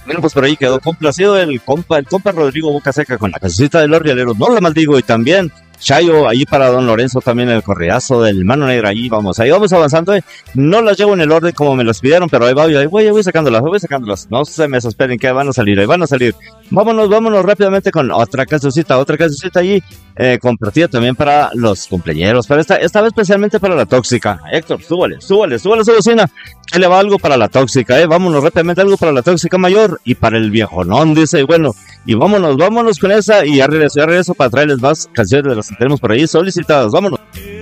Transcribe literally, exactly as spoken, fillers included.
Bueno, pues por ahí quedó complacido el compa, el compa Rodrigo Boca Seca con la casita de los rialeros, no la maldigo, y también Chayo, ahí para don Lorenzo también el correazo del Mano Negra, ahí vamos, ahí vamos avanzando, eh. No las llevo en el orden como me las pidieron, pero ahí voy, ahí voy, ahí voy sacándolas, voy sacándolas, no se me desesperen que van a salir, ahí van a salir. Vámonos, vámonos rápidamente con otra cancioncita, otra cancioncita allí, eh, compartida también para los cumpleañeros, pero esta, esta vez especialmente para la tóxica. Héctor, súbale, súbale, súbale su bocina, que le va algo para la tóxica, eh, vámonos rápidamente, algo para la tóxica mayor y para el viejonón, dice, y bueno, y vámonos, vámonos con esa, y ya regreso, ya regreso para traerles más canciones de las que tenemos por ahí solicitadas, vámonos.